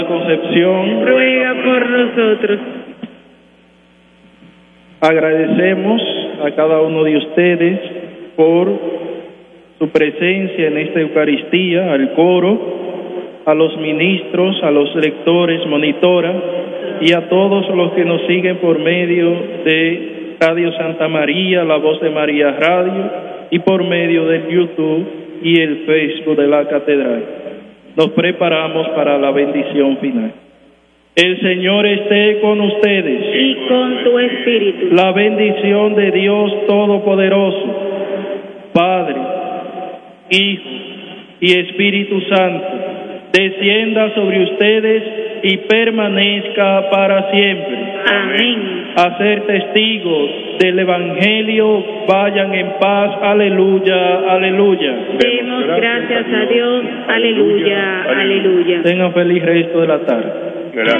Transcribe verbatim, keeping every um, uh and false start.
Concepción, ruega por nosotros. Agradecemos a cada uno de ustedes por su presencia en esta Eucaristía, al coro, a los ministros, a los lectores, monitora y a todos los que nos siguen por medio de Radio Santa María, La Voz de María Radio y por medio del YouTube y el Facebook de la Catedral. Nos preparamos para la bendición final. El Señor esté con ustedes. Y con tu espíritu. La bendición de Dios Todopoderoso, Padre, Hijo y Espíritu Santo, descienda sobre ustedes y permanezca para siempre. Amén. A ser testigos del Evangelio, vayan en paz. Aleluya, aleluya. Demos gracias a Dios. Aleluya, aleluya. Tengan feliz resto de la tarde. Gracias.